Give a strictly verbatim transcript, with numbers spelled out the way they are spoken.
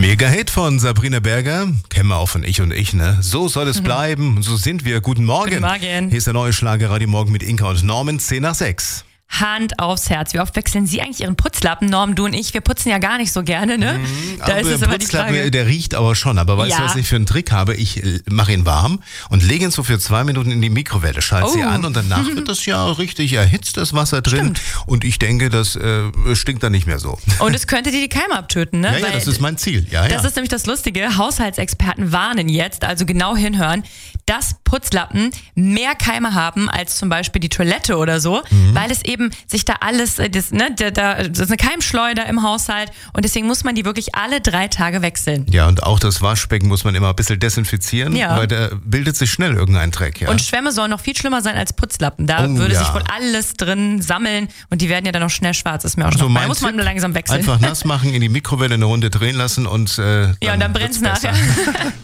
Mega-Hit von Sabrina Berger, kennen wir auch von Ich und Ich, ne? So soll es bleiben, so sind wir. Guten Morgen. Guten Morgen. Hier ist der neue Schlager Radio Morgen mit Inka und Norman, zehn nach sechs. Hand aufs Herz. Wie oft wechseln Sie eigentlich Ihren Putzlappen? Norm, du und ich, wir putzen ja gar nicht so gerne, ne? Mhm, da aber ist es der immer die Frage. Putzlappen, der riecht aber schon. Aber weißt Ja. du, was ich für einen Trick habe? Ich äh, mache ihn warm und lege ihn so für zwei Minuten in die Mikrowelle, schalte Oh. sie an und danach wird das ja richtig erhitzt, das Wasser drin. Stimmt. Und ich denke, das äh, stinkt dann nicht mehr so. Und es könnte dir die Keime abtöten, ne? Ja, ja, Weil das ist mein Ziel. Ja, Das ja. ist nämlich das Lustige. Haushaltsexperten warnen jetzt, also genau hinhören, dass Putzlappen mehr Keime haben als zum Beispiel die Toilette oder so, Mhm. weil es eben sich da alles, äh, das, ne, da, da, das ist eine Keimschleuder im Haushalt und deswegen muss man die wirklich alle drei Tage wechseln. Ja, und auch das Waschbecken muss man immer ein bisschen desinfizieren, Ja. weil da bildet sich schnell irgendein Dreck. Ja? Und Schwämme sollen noch viel schlimmer sein als Putzlappen. Da Oh, würde ja. sich wohl alles drin sammeln und die werden ja dann noch schnell schwarz. Ist mir auch schon Also noch, da mein muss man Tipp, nur langsam wechseln. Einfach nass machen, in die Mikrowelle eine Runde drehen lassen und äh, ja, und dann brennt's wird's besser. nachher.